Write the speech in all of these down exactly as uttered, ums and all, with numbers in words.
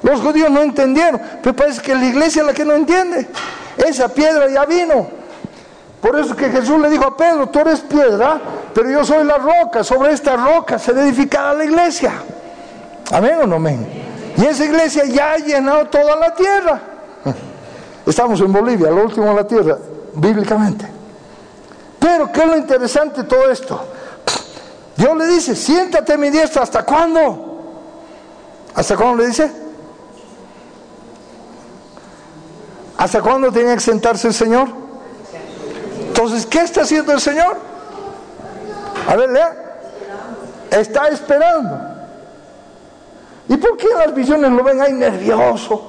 Los judíos no entendieron, pero parece que la iglesia es la que no entiende. Esa piedra ya vino. Por eso que Jesús le dijo a Pedro: tú eres piedra, pero yo soy la roca. Sobre esta roca será edificada la iglesia. ¿Amén o no amén? Y esa iglesia ya ha llenado toda la tierra. Estamos en Bolivia, lo último de la tierra, bíblicamente. Pero ¿qué es lo interesante de todo esto? Dios le dice: siéntate a mi diestra. ¿Hasta cuándo? ¿Hasta cuándo le dice? ¿Hasta cuándo tenía que sentarse el Señor? Entonces, ¿qué está haciendo el Señor? A ver, lea. Está esperando. ¿Y por qué las visiones lo ven ahí nervioso?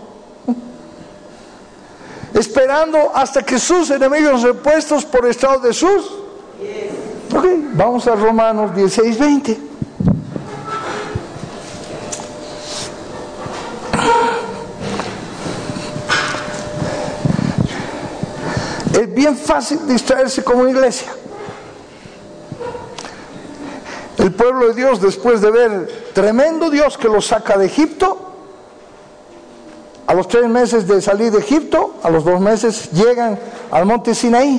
Esperando hasta que sus enemigos repuestos por estado de sus. Ok, vamos a Romanos dieciséis, veinte. Es bien fácil distraerse como iglesia. El pueblo de Dios, después de ver tremendo Dios que los saca de Egipto, a los tres meses de salir de Egipto, a los dos meses llegan al monte Sinaí.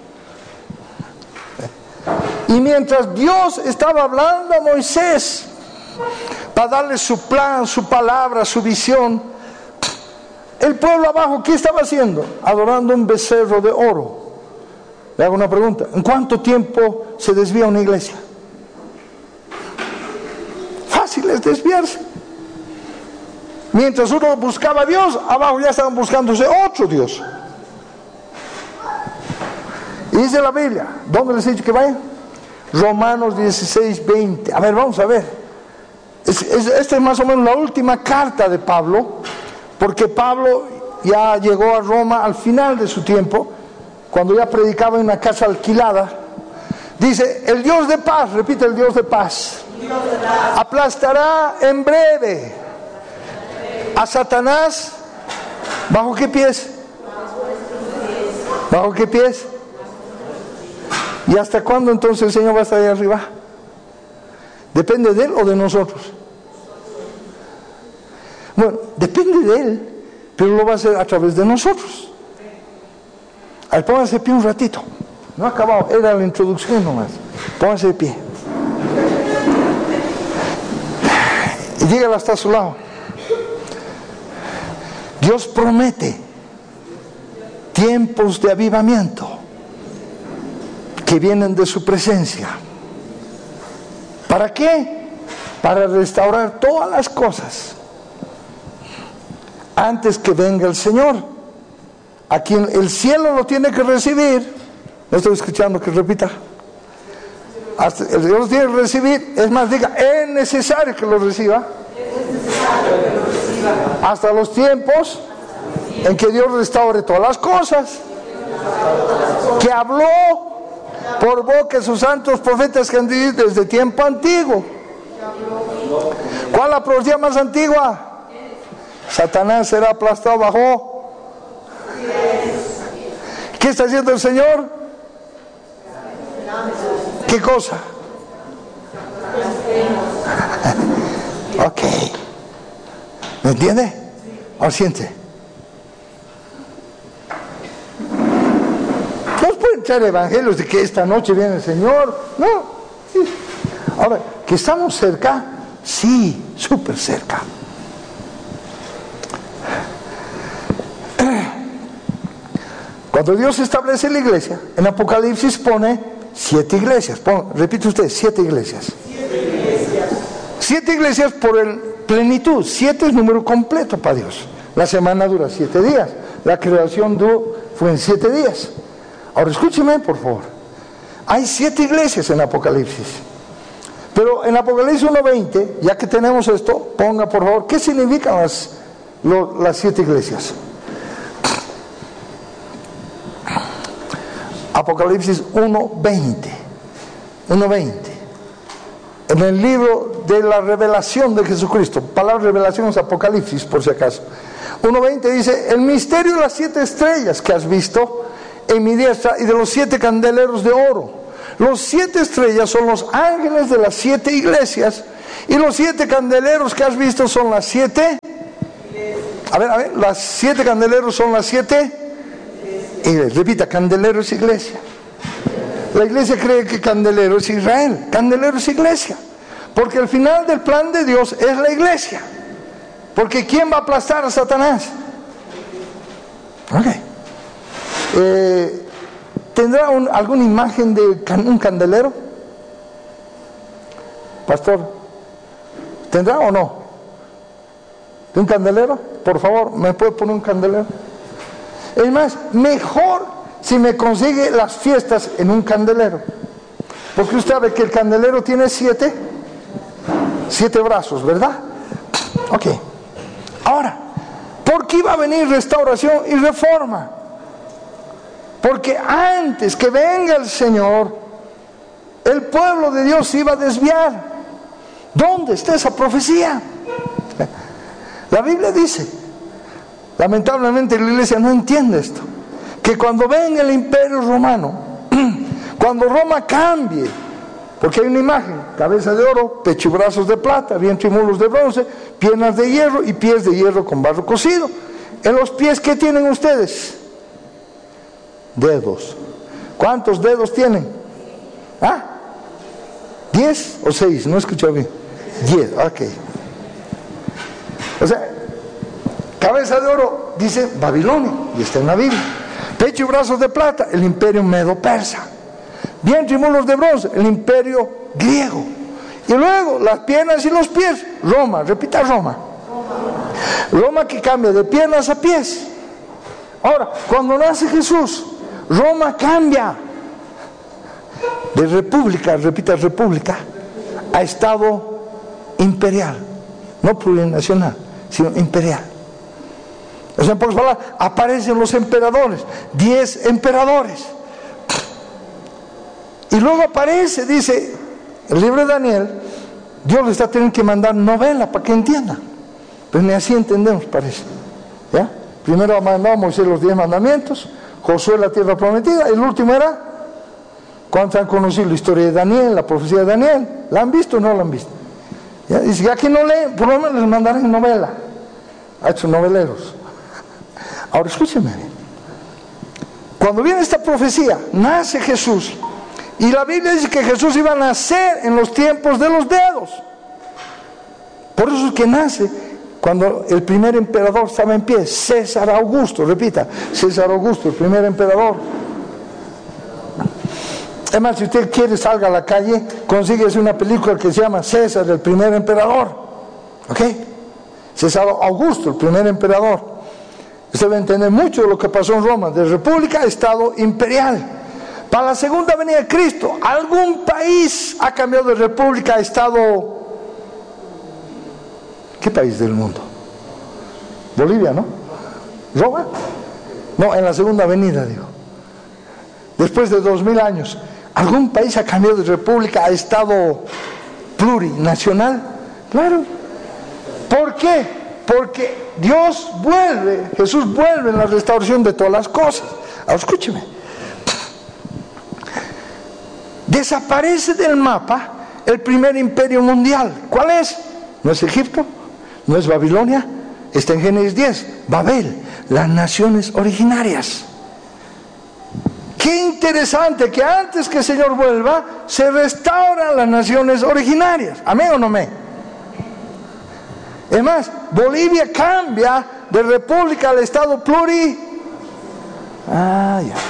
Y mientras Dios estaba hablando a Moisés para darle su plan, su palabra, su visión, el pueblo abajo, ¿qué estaba haciendo? Adorando un becerro de oro. Le hago una pregunta: ¿en cuánto tiempo se desvía una iglesia? Fácil es desviarse. Mientras uno buscaba a Dios, abajo ya estaban buscándose otro Dios. Y dice la Biblia, ¿dónde les he dicho que vayan? Romanos dieciséis, veinte. A ver, vamos a ver. Es, es, esta es más o menos la última carta de Pablo, porque Pablo ya llegó a Roma al final de su tiempo, cuando ya predicaba en una casa alquilada. Dice: el Dios de paz, repite, el Dios de paz, Dios de paz, aplastará en breve a Satanás. ¿Bajo qué pies? ¿Bajo qué pies? ¿Y hasta cuándo entonces el Señor va a estar ahí arriba? ¿Depende de Él o de nosotros? Bueno, depende de Él, pero lo va a hacer a través de nosotros. A ver, pónganse de pie un ratito. No ha acabado, era la introducción nomás. Pónganse de pie. Y dígalo hasta a su lado. Dios promete tiempos de avivamiento que vienen de su presencia. ¿Para qué? Para restaurar todas las cosas antes que venga el Señor, a quien el cielo lo tiene que recibir. No estoy escuchando que repita. Hasta el Dios lo tiene que recibir. Es más, diga: es necesario que lo reciba. Es necesario que lo reciba. Hasta los tiempos en que Dios restaure todas las cosas, que habló por boca de sus santos profetas que han vivido desde tiempo antiguo. ¿Cuál es la profecía más antigua? Satanás será aplastado bajo. ¿Qué está haciendo el Señor? ¿Qué cosa? Ok. ¿Me entiende? Ahora siente. No pueden echar evangelios de que esta noche viene el Señor. No. Ahora, que estamos cerca, sí, súper cerca. Cuando Dios establece la iglesia, en Apocalipsis pone siete iglesias. Pon, repite usted, siete iglesias. Siete iglesias. Siete iglesias por el plenitud. Siete es número completo para Dios. La semana dura siete días. La creación duró, fue en siete días. Ahora escúcheme, por favor. Hay siete iglesias en Apocalipsis. Pero en Apocalipsis uno veinte, ya que tenemos esto, ponga por favor, ¿qué significan las, lo, las siete iglesias? Apocalipsis uno veinte. uno veinte. En el libro de la revelación de Jesucristo. Palabra revelación es Apocalipsis, por si acaso. uno veinte dice: el misterio de las siete estrellas que has visto en mi diestra y de los siete candeleros de oro. Los siete estrellas son los ángeles de las siete iglesias, y los siete candeleros que has visto son las siete A ver, a ver, las siete candeleros son las siete iglesias. Repita, candelero es iglesia. La iglesia cree que candelero es Israel. Candelero es iglesia. Porque el final del plan de Dios es la iglesia. Porque ¿quién va a aplastar a Satanás? Ok. Eh, ¿Tendrá un, alguna imagen de can, un candelero? Pastor, ¿tendrá o no? ¿De un candelero? Por favor, ¿me puede poner un candelero? Es más, mejor si me consigue las fiestas en un candelero. Porque usted sabe que el candelero tiene siete, siete brazos, ¿verdad? Ok. Ahora, ¿por qué iba a venir restauración y reforma? Porque antes que venga el Señor, el pueblo de Dios se iba a desviar. ¿Dónde está esa profecía? La Biblia dice, lamentablemente la iglesia no entiende esto, que cuando venga el imperio romano, cuando Roma cambie, porque hay una imagen, cabeza de oro, pecho y brazos de plata, vientre y mulos de bronce, piernas de hierro y pies de hierro con barro cocido. En los pies, ¿qué tienen ustedes? Dedos. ¿Cuántos dedos tienen? ¿Ah? ¿Diez o seis? No escuché bien. Diez, ok. O sea, cabeza de oro dice Babilonia, y está en la Biblia. Pecho y brazos de plata, el imperio medo-persa. Vientre y mulos de bronce, el imperio griego. Y luego las piernas y los pies, Roma, repita Roma. Roma que cambia de piernas a pies. Ahora, cuando nace Jesús, Roma cambia de república, repita república, a estado imperial, no plurinacional, sino imperial. O sea, por palabras, aparecen los emperadores, diez emperadores. Y luego aparece, dice el libro de Daniel, Dios le está teniendo que mandar novela para que entienda. Pero ni así entendemos, parece. ¿Ya? Primero mandó a Moisés los diez mandamientos, Josué la tierra prometida, y el último era, ¿cuántos han conocido la historia de Daniel, la profecía de Daniel? ¿La han visto o no la han visto? ¿Ya? Dice, ya que no leen, por lo menos les mandarán novela a estos noveleros. Ahora escúcheme, cuando viene esta profecía, nace Jesús, y la Biblia dice que Jesús iba a nacer en los tiempos de los dedos. Por eso es que nace cuando el primer emperador estaba en pie, César Augusto, repita, César Augusto, el primer emperador. Además, si usted quiere, salga a la calle, consíguese una película que se llama César, el primer emperador. ¿Ok? César Augusto, el primer emperador. Usted va a entender mucho de lo que pasó en Roma, de república a estado imperial. Para la segunda venida de Cristo, algún país ha cambiado de república a estado... ¿Qué país del mundo? Bolivia, ¿no? ¿Roma? No, en la segunda venida, digo. Después de dos mil años, ¿algún país ha cambiado de república a estado plurinacional? Claro. ¿Por qué? Porque Dios vuelve, Jesús vuelve en la restauración de todas las cosas. Ahora escúcheme. Desaparece del mapa el primer imperio mundial. ¿Cuál es? ¿No es Egipto? ¿No es Babilonia? Está en Génesis diez. Babel, las naciones originarias. Qué interesante que antes que el Señor vuelva, se restauran las naciones originarias. ¿Amén o no amén? Es más, Bolivia cambia de república al estado pluri. Ah, ya.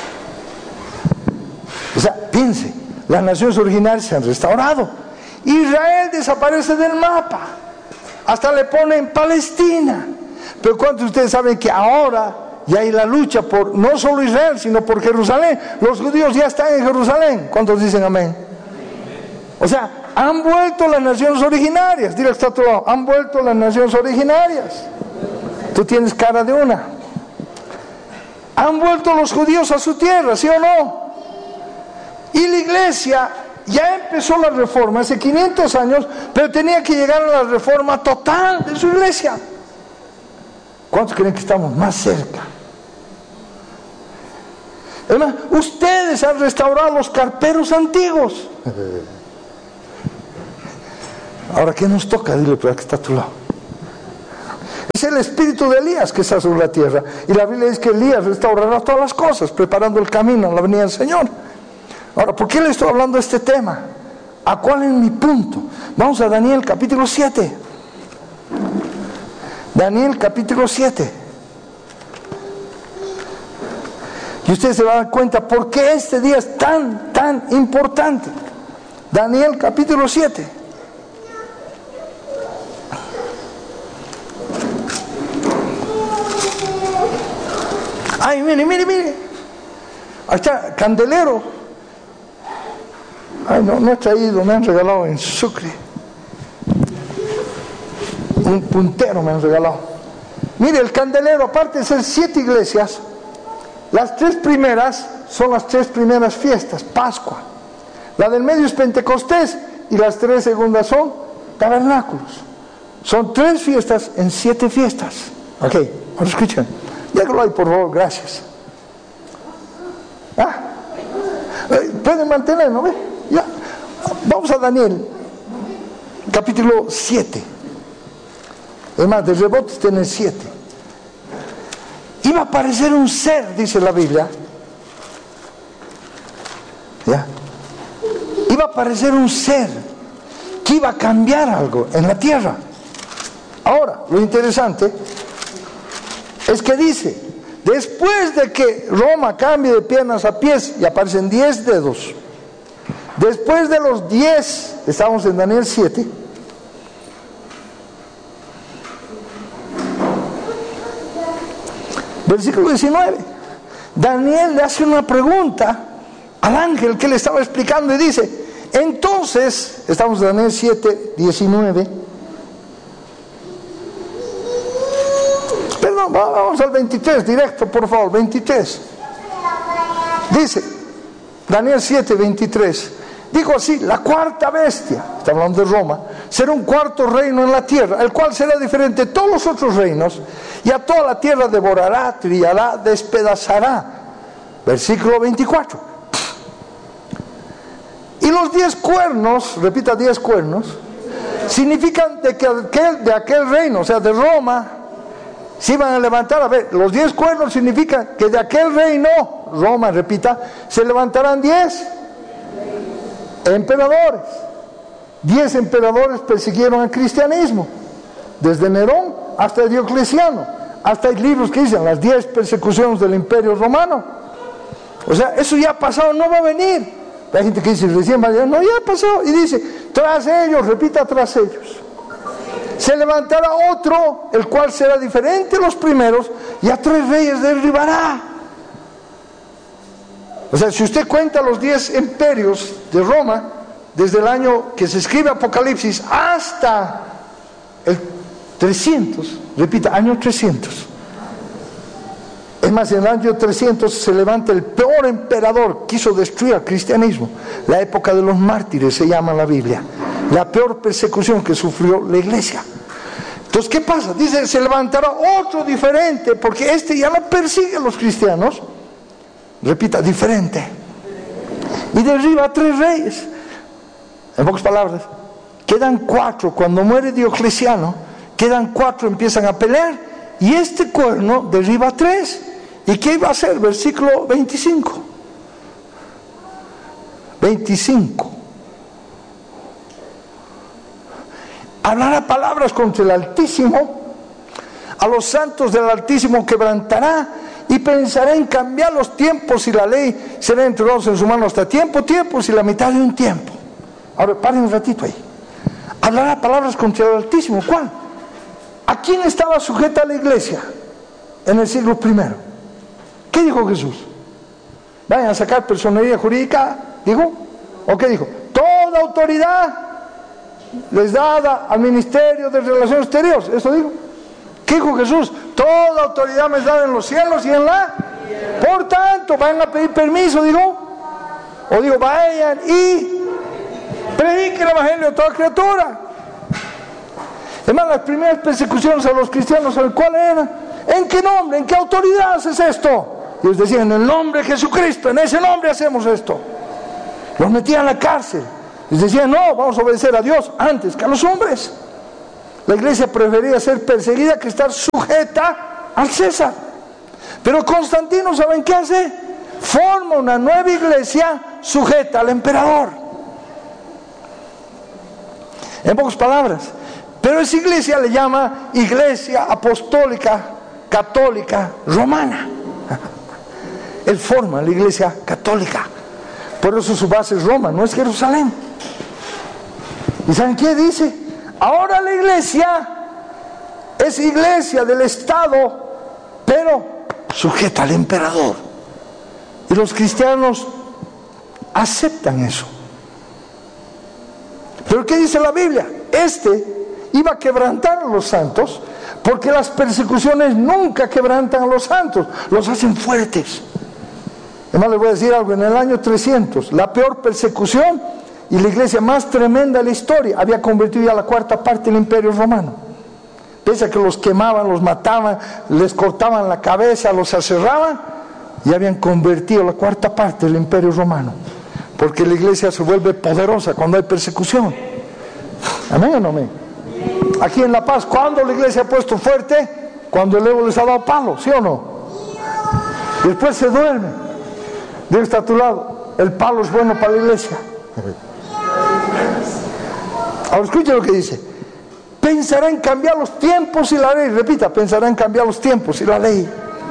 O sea, piense, las naciones originarias se han restaurado. Israel desaparece del mapa. Hasta le ponen Palestina. Pero ¿cuántos de ustedes saben que ahora ya hay la lucha por no solo Israel, sino por Jerusalén? Los judíos ya están en Jerusalén. ¿Cuántos dicen amén? O sea, han vuelto las naciones originarias. Dile que está a tu lado, han vuelto las naciones originarias. Tú tienes cara de una. Han vuelto los judíos a su tierra, ¿sí o no? Y la iglesia ya empezó la reforma hace quinientos años, pero tenía que llegar a la reforma total de su iglesia. ¿Cuántos creen que estamos más cerca? Además, ustedes han restaurado los carperos antiguos. Ahora, ¿qué nos toca? Dile, pero aquí está a tu lado. Es el espíritu de Elías que está sobre la tierra. Y la Biblia dice que Elías restaurará todas las cosas, preparando el camino a la venida del Señor. Ahora, ¿por qué le estoy hablando de este tema? ¿A cuál es mi punto? Vamos a Daniel capítulo siete. Daniel capítulo siete. Y ustedes se van a dar cuenta por qué este día es tan, tan importante. Daniel capítulo siete. Ay, mire, mire, mire. Ahí está, candelero. Ay, no, no he traído, me han regalado en Sucre. Un puntero me han regalado. Mire, el candelero, aparte de ser siete iglesias, las tres primeras son las tres primeras fiestas, Pascua. La del medio es Pentecostés y las tres segundas son tabernáculos. Son tres fiestas en siete fiestas. Ok, ahora escuchen. Déjalo ahí, por favor, gracias. Ah, pueden mantenerlo, ¿ve? Ya. Vamos a Daniel, capítulo siete. Es más, de rebote está en el siete. Iba a aparecer un ser, dice la Biblia. ¿Ya? Iba a aparecer un ser que iba a cambiar algo en la tierra. Ahora, lo interesante es que dice, después de que Roma cambie de piernas a pies y aparecen diez dedos, después de los diez, estamos en Daniel siete, versículo diecinueve, Daniel le hace una pregunta al ángel que le estaba explicando y dice, entonces, estamos en Daniel siete, diecinueve, perdón, vamos al veintitrés, directo, por favor, veintitrés, dice, Daniel siete, veintitrés, dijo así, la cuarta bestia, está hablando de Roma, será un cuarto reino en la tierra, el cual será diferente de todos los otros reinos, y a toda la tierra devorará, trillará, despedazará. Versículo veinticuatro. Y los diez cuernos, repita, diez cuernos, significan de que aquel, de aquel reino, o sea, de Roma, se iban a levantar. A ver, los diez cuernos significan que de aquel reino, Roma, repita, se levantarán diez emperadores. Diez emperadores persiguieron el cristianismo, desde Nerón hasta Diocleciano. Hasta hay libros que dicen las diez persecuciones del imperio romano. O sea, eso ya ha pasado, no va a venir. Hay gente que dice, recién va a decir, no, ya ha pasado. Y dice, tras ellos, repita, tras ellos, se levantará otro, el cual será diferente a los primeros, y a tres reyes derribará. O sea, si usted cuenta los diez imperios de Roma, desde el año que se escribe Apocalipsis hasta el trescientos, repita, año trescientos. Es más, en el año trescientos se levanta el peor emperador, quiso destruir al cristianismo. La época de los mártires se llama en la Biblia. La peor persecución que sufrió la iglesia. Entonces, ¿qué pasa? Dice, se levantará otro diferente, porque este ya no persigue a los cristianos. Repita, diferente. Y derriba a tres reyes. En pocas palabras, quedan cuatro. Cuando muere Diocleciano, quedan cuatro, empiezan a pelear. Y este cuerno derriba a tres. ¿Y qué iba a hacer? Versículo veinticinco. veinticinco. Hablará palabras contra el Altísimo. A los santos del Altísimo quebrantará. Y pensará en cambiar los tiempos y la ley será entregados en su mano hasta tiempo, tiempos y la mitad de un tiempo. Ahora, paren un ratito ahí. Hablará palabras contra el Altísimo. ¿Cuál? ¿A quién estaba sujeta la iglesia en el siglo primero? ¿Qué dijo Jesús? Vayan a sacar personería jurídica, ¿dijo? ¿O qué dijo? Toda autoridad les dada al ministerio de Relaciones Exteriores. ¿Eso dijo? ¿Qué dijo Jesús? Toda autoridad me es dada en los cielos y en la... Por tanto, vayan a pedir permiso, digo. O digo, vayan y prediquen el evangelio a toda criatura. Además, las primeras persecuciones a los cristianos, ¿saben cuáles eran? ¿En qué nombre? ¿En qué autoridad haces esto? Y ellos decían, en el nombre de Jesucristo, en ese nombre hacemos esto. Los metían a la cárcel. Les decían, no, vamos a obedecer a Dios antes que a los hombres. La iglesia prefería ser perseguida que estar sujeta al César. Pero Constantino, ¿saben qué hace? Forma una nueva iglesia sujeta al emperador. En pocas palabras. Pero esa iglesia le llama Iglesia Apostólica Católica Romana. Él forma la iglesia católica. Por eso su base es Roma, no es Jerusalén. ¿Y saben qué dice? Ahora la iglesia es iglesia del Estado, pero sujeta al emperador. Y los cristianos aceptan eso. Pero ¿qué dice la Biblia? Este iba a quebrantar a los santos, porque las persecuciones nunca quebrantan a los santos, los hacen fuertes. Además les voy a decir algo, en el año trescientos, la peor persecución y la iglesia más tremenda de la historia había convertido ya la cuarta parte del Imperio Romano. Pese a que los quemaban, los mataban, les cortaban la cabeza, los aserraban, y habían convertido la cuarta parte del Imperio Romano. Porque la iglesia se vuelve poderosa cuando hay persecución. ¿Amén o no amén? Aquí en La Paz, ¿cuándo la iglesia ha puesto fuerte? Cuando el Evo les ha dado palo, ¿sí o no? Después se duerme. Dios está a tu lado. El palo es bueno para la iglesia. Ahora escuche lo que dice. Pensará en cambiar los tiempos y la ley. Repita, pensará en cambiar los tiempos y la ley.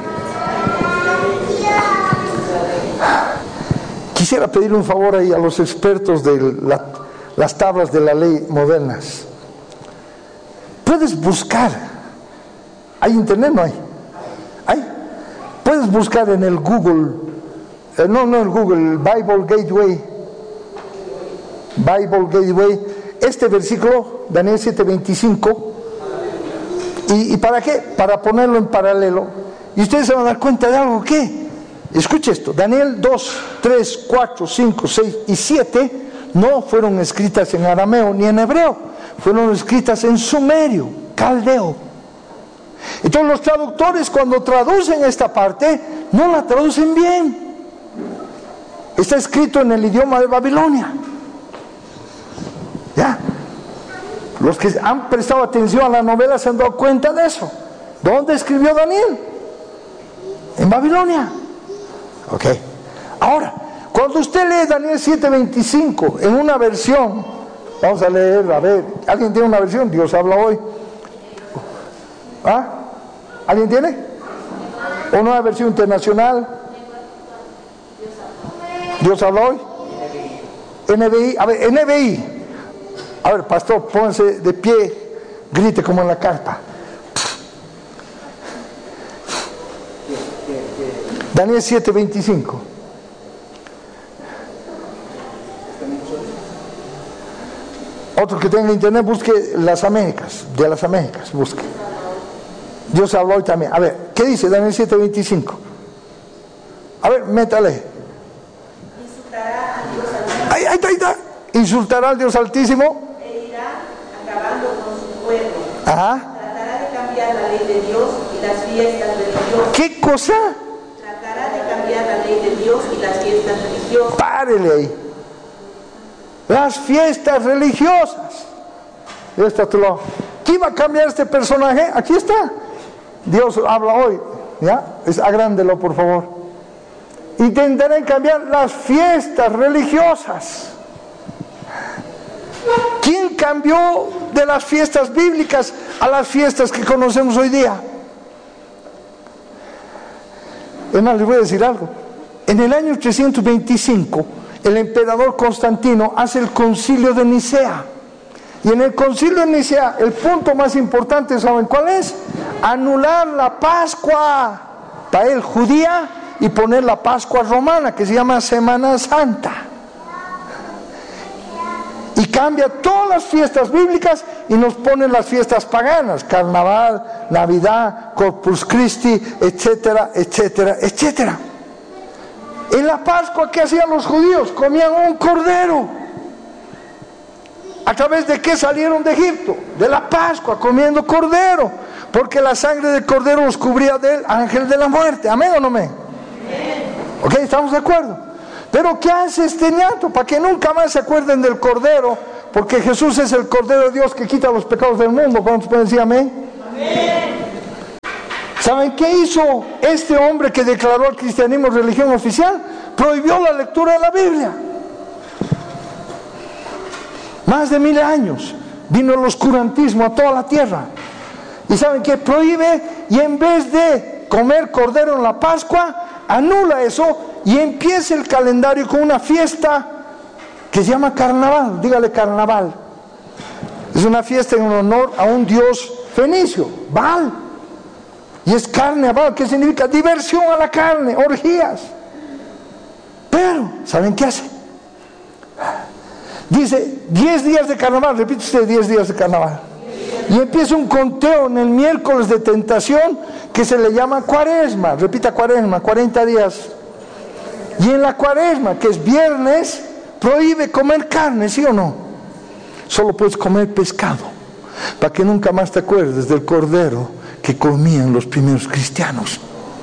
Quisiera pedir un favor ahí a los expertos de la, las tablas de la ley modernas. Puedes buscar. ¿Hay internet? No hay. ¿Hay? Puedes buscar en el Google. Eh, no, no el Google, el Bible Gateway. Bible Gateway. Este versículo, Daniel siete veinticinco. ¿Y, ¿Y para qué? Para ponerlo en paralelo. Y ustedes se van a dar cuenta de algo. ¿Qué? Escuche esto. Daniel dos, tres, cuatro, cinco, seis y siete no fueron escritas en arameo ni en hebreo. Fueron escritas en sumerio, caldeo. Entonces los traductores, cuando traducen esta parte, no la traducen bien. Está escrito en el idioma de Babilonia. ¿Ya? Los que han prestado atención a la novela se han dado cuenta de eso. ¿Dónde escribió Daniel? En Babilonia. Ok. Ahora, cuando usted lee Daniel siete veinticinco en una versión, vamos a leer, a ver, ¿alguien tiene una versión? Dios habla hoy. ¿Ah? ¿Alguien tiene? ¿O una versión internacional? Dios habla hoy. N B I, a ver, N B I. A ver, pastor, pónganse de pie, grite como en la carpa. Daniel siete veinticinco. Otro que tenga internet, busque las Américas, de las Américas, busque. Dios habló hoy también. A ver, ¿qué dice Daniel siete veinticinco? A ver, métale. Insultará al Dios Altísimo. Ahí, ahí está, ahí está. Insultará al Dios Altísimo. E irá acabando con su pueblo. Ajá. Tratará de cambiar la ley de Dios y las fiestas religiosas. ¿Qué cosa? Tratará de cambiar la ley de Dios y las fiestas religiosas. Párele ahí. Las fiestas religiosas. Ya está a tu lado. ¿Qué iba a cambiar este personaje? Aquí está. Dios habla hoy. ¿Ya? Es, agrándelo, por favor. Intentarán cambiar las fiestas religiosas. ¿Quién cambió de las fiestas bíblicas a las fiestas que conocemos hoy día? Es más, les voy a decir algo. En el año trescientos veinticinco, el emperador Constantino hace el concilio de Nicea. Y en el concilio de Nicea, el punto más importante, ¿saben cuál es? Anular la Pascua, para él judía, y poner la Pascua romana, que se llama Semana Santa. Y cambia todas las fiestas bíblicas y nos pone las fiestas paganas, Carnaval, Navidad, Corpus Christi, etcétera, etcétera, etcétera. En la Pascua, ¿qué hacían los judíos? Comían un cordero. ¿A través de qué salieron de Egipto? De la Pascua, comiendo cordero, porque la sangre del cordero los cubría del ángel de la muerte. ¿Amén o no amén? Ok, ¿estamos de acuerdo? Pero ¿qué hace este ñato? Para que nunca más se acuerden del cordero, porque Jesús es el Cordero de Dios que quita los pecados del mundo. ¿Cuántos pueden decir amén? Amén. ¿Saben qué hizo este hombre que declaró al cristianismo religión oficial? Prohibió la lectura de la Biblia. Más de mil años vino el oscurantismo a toda la tierra. ¿Y saben qué? Prohíbe, y en vez de comer cordero en la Pascua, anula eso y empieza el calendario con una fiesta que se llama carnaval. Dígale carnaval. Es una fiesta en honor a un dios fenicio, Baal. Y es carnaval, que significa diversión a la carne, orgías. Pero, ¿saben qué hace? Dice, diez días de carnaval, repite usted, diez días de carnaval. Y empieza un conteo en el miércoles de tentación que se le llama cuaresma. Repita cuaresma, cuarenta días. Y en la cuaresma, que es viernes, prohíbe comer carne, ¿sí o no? Solo puedes comer pescado, para que nunca más te acuerdes del cordero que comían los primeros cristianos.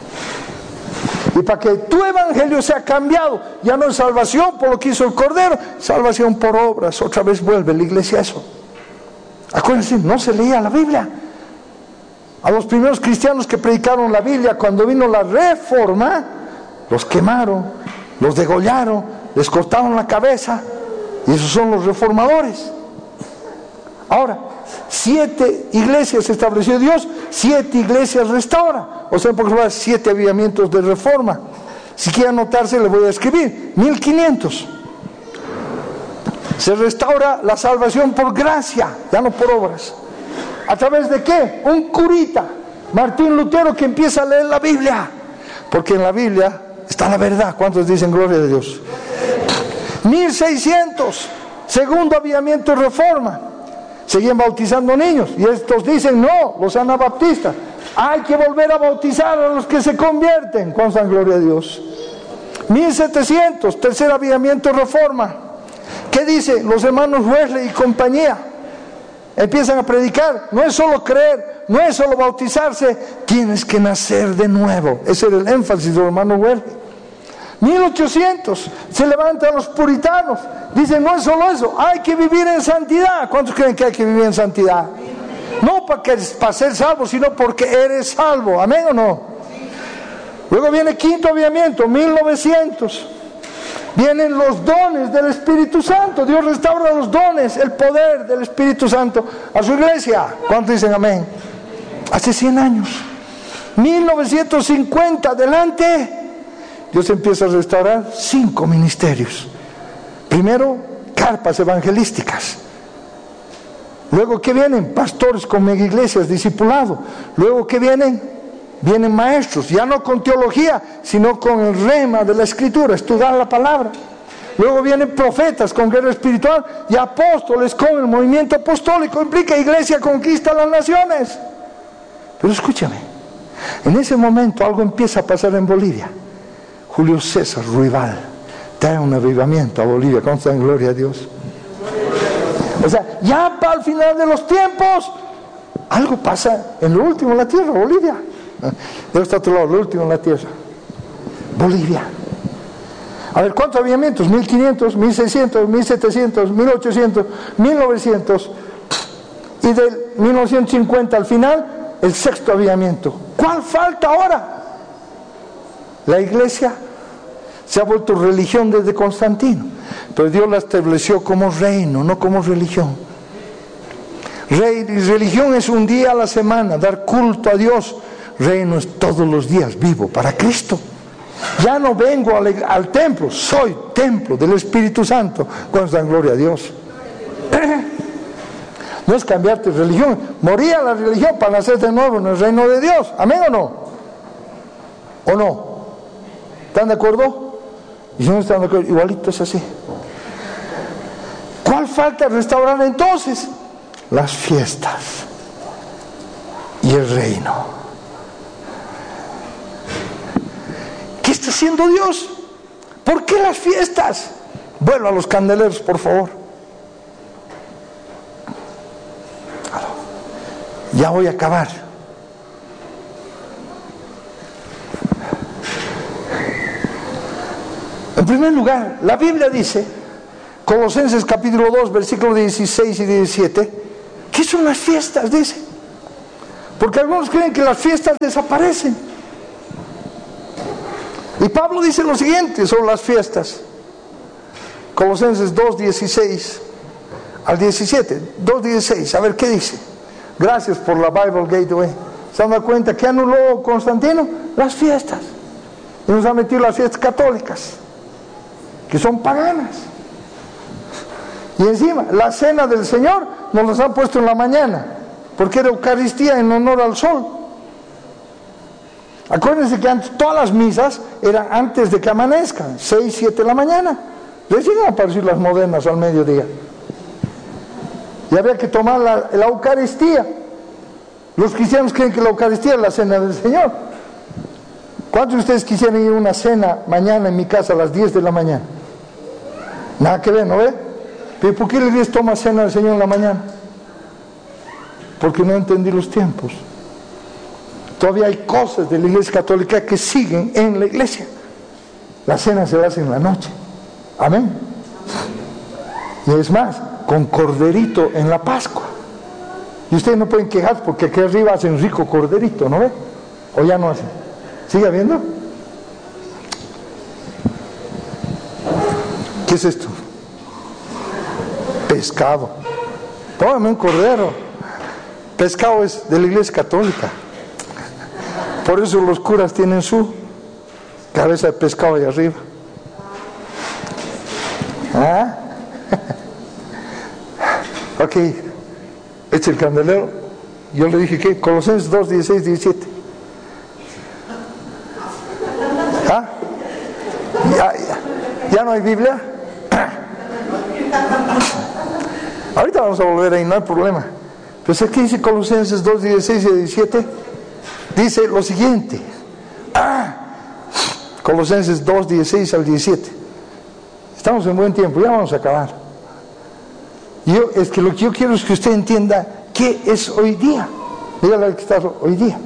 Y para que tu evangelio sea cambiado, ya no es salvación por lo que hizo el Cordero, salvación por obras. Otra vez vuelve la iglesia a eso. Acuérdense, no se leía la Biblia. A los primeros cristianos que predicaron la Biblia, cuando vino la Reforma, los quemaron, los degollaron, les cortaron la cabeza, y esos son los reformadores. Ahora, siete iglesias estableció Dios, siete iglesias restaura. O sea, por ejemplo, siete avivamientos de reforma. Si quiere anotarse, le voy a escribir. mil quinientos. Se restaura la salvación por gracia, ya no por obras. ¿A través de qué? Un curita, Martín Lutero, que empieza a leer la Biblia. Porque en la Biblia está la verdad. ¿Cuántos dicen gloria a Dios? mil seiscientos. Segundo avivamiento de reforma. Seguían bautizando niños, y estos dicen no, los anabaptistas, hay que volver a bautizar a los que se convierten. ¿Cuántos dan gloria a Dios? mil setecientos, tercer avivamiento reforma. ¿Qué dice? Los hermanos Wesley y compañía empiezan a predicar, no es solo creer, no es solo bautizarse, tienes que nacer de nuevo. Ese era el énfasis de los hermanos Wesley. mil ochocientos, se levantan los puritanos, dicen no es solo eso, hay que vivir en santidad. ¿Cuántos creen que hay que vivir en santidad? No para, que, para ser salvo, sino porque eres salvo. ¿Amén o no? Luego viene quinto avivamiento, mil novecientos. Vienen los dones del Espíritu Santo. Dios restaura los dones, el poder del Espíritu Santo a su iglesia. ¿Cuántos dicen amén? Hace cien años. mil novecientos cincuenta, adelante. Dios empieza a restaurar cinco ministerios. Primero, carpas evangelísticas. Luego, ¿qué vienen? Pastores con mega iglesias, discipulado. Luego, ¿qué vienen? Vienen maestros, ya no con teología, sino con el rema de la Escritura, estudiar la palabra. Luego vienen profetas con guerra espiritual y apóstoles con el movimiento apostólico. Implica iglesia conquista las naciones. Pero escúchame, en ese momento algo empieza a pasar en Bolivia. Julio César Ruibal trae un avivamiento a Bolivia. ¿Cómo está en gloria a Dios? O sea, ya para el final de los tiempos, algo pasa en lo último en la tierra, Bolivia. Debe estar a otro lado, lo último en la tierra. Bolivia. A ver, ¿cuántos avivamientos? mil quinientos, mil seiscientos, mil setecientos, mil ochocientos, mil novecientos. Y del mil novecientos cincuenta al final, el sexto avivamiento. ¿Cuál falta ahora? La iglesia se ha vuelto religión desde Constantino, pero Dios la estableció como reino, no como religión. Rey y religión es un día a la semana, dar culto a Dios. Reino es todos los días vivo para Cristo. Ya no vengo al, al templo, soy templo del Espíritu Santo. ¿Cuántos dan gloria a Dios? No es cambiarte de religión, moría la religión para nacer de nuevo en el reino de Dios. ¿Amén o no? ¿O no? ¿Están de acuerdo? Y si no están de acuerdo, igualito es así. ¿Cuál falta restaurar entonces? Las fiestas y el reino. ¿Qué está haciendo Dios? ¿Por qué las fiestas? Vuelvo a los candeleros, por favor. Ya voy a acabar. En primer lugar, la Biblia dice, Colosenses capítulo dos, versículos dieciséis y diecisiete. ¿Qué son las fiestas? Dice. Porque algunos creen que las fiestas desaparecen. Y Pablo dice lo siguiente sobre las fiestas. Colosenses dos, dieciséis al diecisiete. dos, dieciséis. A ver qué dice. Gracias por la Bible Gateway. ¿Se han dado cuenta que anuló Constantino? Las fiestas. Y nos ha metido las fiestas católicas, que son paganas. Y encima, la cena del Señor nos las han puesto en la mañana, porque era Eucaristía en honor al sol. Acuérdense que antes, todas las misas eran antes de que amanezcan, seis, siete de la mañana. Recién a aparecer las modernas al mediodía. Y había que tomar la, la Eucaristía. Los cristianos creen que la Eucaristía es la cena del Señor. ¿Cuántos de ustedes quisieran ir a una cena mañana en mi casa a las diez de la mañana? Nada que ver, ¿no ve? ¿Pero por qué la iglesia toma cena del Señor en la mañana? Porque no entendí los tiempos. Todavía hay cosas de la iglesia católica que siguen en la iglesia. La cena se hace en la noche. Amén. Y es más, con corderito en la Pascua. Y ustedes no pueden quejarse porque aquí arriba hacen rico corderito, ¿no ve? O ya no hacen. ¿Sigue habiendo? ¿Qué es esto? Pescado. Póngame un cordero. Pescado es de la iglesia católica. Por eso los curas tienen su cabeza de pescado ahí arriba. ¿Ah? Ok. Este es el candelero. Yo le dije que Colosenses dos, dieciséis, diecisiete. ¿Ah? ¿Ya, ya, ¿Ya no hay Biblia? Ahorita vamos a volver ahí, no hay problema. Pues aquí dice Colosenses dos, dieciséis y diecisiete. Dice lo siguiente. Ah, Colosenses dos, dieciséis al diecisiete. Estamos en buen tiempo, ya vamos a acabar. Yo, es que lo que yo quiero es que usted entienda qué es hoy día. Dígale al que está hoy día.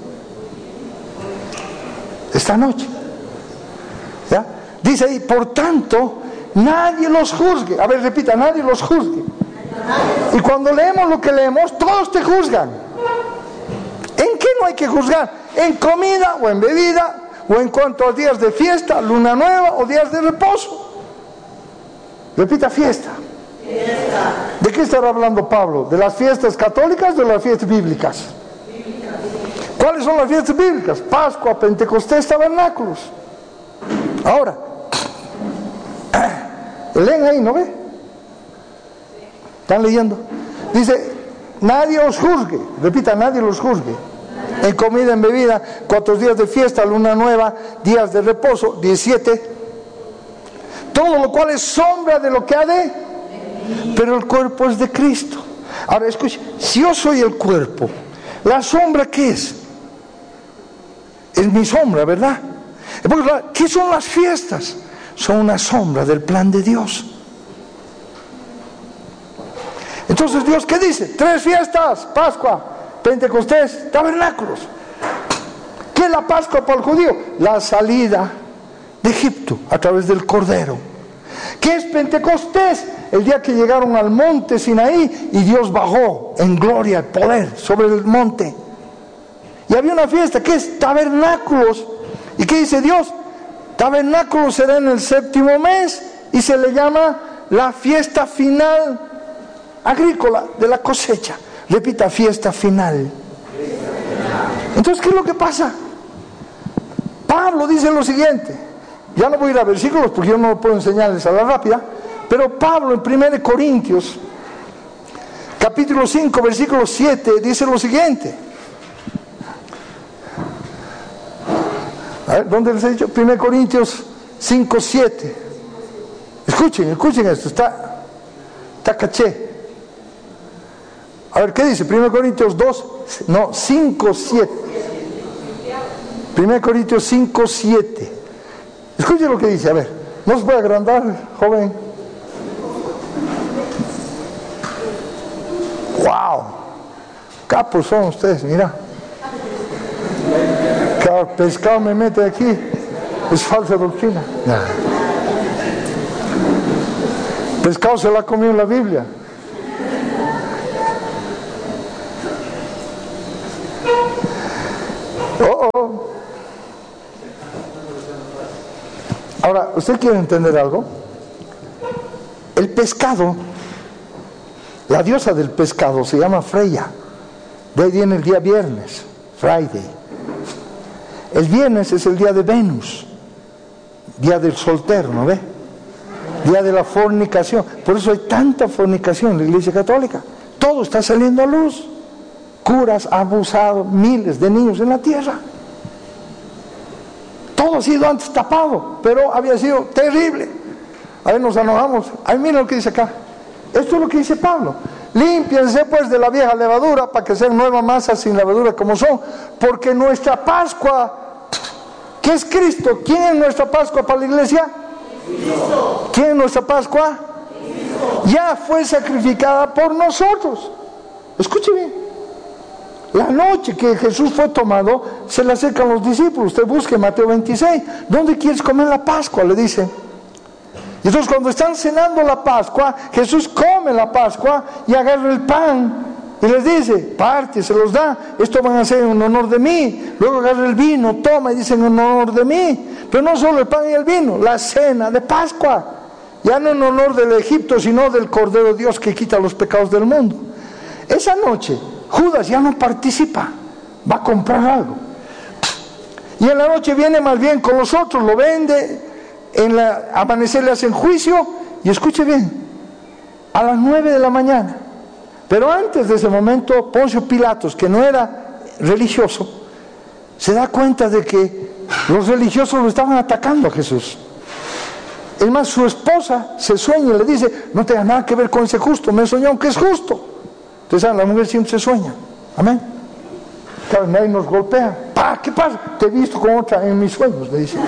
Esta noche. ¿Ya? Dice ahí, por tanto, nadie los juzgue. A ver, repita, nadie los juzgue. Y cuando leemos lo que leemos, todos te juzgan. ¿En qué no hay que juzgar? En comida o en bebida, o en cuanto a días de fiesta, luna nueva o días de reposo. Repita, fiesta. Fiesta. ¿De qué estará hablando Pablo? ¿De las fiestas católicas o de las fiestas bíblicas? Bíblicas. ¿Cuáles son las fiestas bíblicas? Pascua, Pentecostés, tabernáculos. Ahora, leen ahí, ¿no ve? ¿Están leyendo? Dice, nadie os juzgue. Repita, nadie los juzgue. En comida, en bebida, cuatro días de fiesta, luna nueva, días de reposo, diecisiete. Todo lo cual es sombra de lo que ha de, pero el cuerpo es de Cristo. Ahora escuche, si yo soy el cuerpo, ¿la sombra qué es? Es mi sombra, ¿verdad? ¿Qué son las fiestas? Son una sombra del plan de Dios. Entonces Dios, ¿qué dice? Tres fiestas: Pascua, Pentecostés, tabernáculos. ¿Qué es la Pascua para el judío? La salida de Egipto a través del Cordero. ¿Qué es Pentecostés? El día que llegaron al monte Sinaí y Dios bajó en gloria y poder sobre el monte. Y había una fiesta que es tabernáculos. ¿Y qué dice Dios? Tabernáculos será en el séptimo mes y se le llama la fiesta final agrícola de la cosecha. Repita, fiesta final. Entonces, ¿qué es lo que pasa? Pablo dice lo siguiente. Ya no voy a ir a versículos porque yo no lo puedo enseñarles a la rápida, pero Pablo en primera de Corintios capítulo cinco versículo siete dice lo siguiente. A ver, ¿dónde les he dicho? primera de Corintios cinco siete. Escuchen, escuchen esto, está, está caché. A ver, ¿qué dice? primera de Corintios dos, no, cinco siete. primera de Corintios cinco siete. Escuchen lo que dice, a ver, ¿no se puede agrandar, joven? ¡Wow! Capos son ustedes, mira. Cada pescado me mete aquí, es falsa doctrina. Nah. Pescado se la comió en la Biblia. Oh, oh. Ahora, ¿usted quiere entender algo? El pescado, la diosa del pescado se llama Freya. De ahí viene el día viernes, Friday. El viernes es el día de Venus, día del soltero, ¿no ve? Día de la fornicación. Por eso hay tanta fornicación en la Iglesia Católica. Todo está saliendo a luz. Curas abusados, miles de niños en la tierra. Todo ha sido antes tapado, pero había sido terrible. A ver, nos enojamos. Ay, miren lo que dice acá. Esto es lo que dice Pablo. Límpiense pues de la vieja levadura para que sean nueva masa sin levadura como son. Porque nuestra Pascua, ¿qué es Cristo? ¿Quién es nuestra Pascua para la iglesia? Cristo. ¿Quién es nuestra Pascua? Cristo. Ya fue sacrificada por nosotros. Escuche bien. La noche que Jesús fue tomado, se le acercan los discípulos. Usted busque Mateo veintiséis. ¿Dónde quieres comer la Pascua? Le dicen. Y entonces cuando están cenando la Pascua, Jesús come la Pascua y agarra el pan y les dice, parte, se los da, esto van a hacer en honor de mí. Luego agarra el vino, toma y dice en honor de mí. Pero no solo el pan y el vino, la cena de Pascua. Ya no en honor del Egipto, sino del Cordero de Dios que quita los pecados del mundo. Esa noche, Judas ya no participa, va a comprar algo. Y en la noche viene más bien con los otros, lo vende. En la amanecer le hacen juicio y escuche bien, a las nueve de la mañana. Pero antes de ese momento, Poncio Pilatos, que no era religioso, se da cuenta de que los religiosos lo estaban atacando a Jesús. Es más, su esposa se sueña y le dice, no tenga nada que ver con ese justo, me he soñado que es justo. Ustedes saben, la mujer siempre se sueña. Amén. Claro, nadie nos golpea. ¡Pah! ¿Qué pasa? Te he visto con otra en mis sueños, le dice.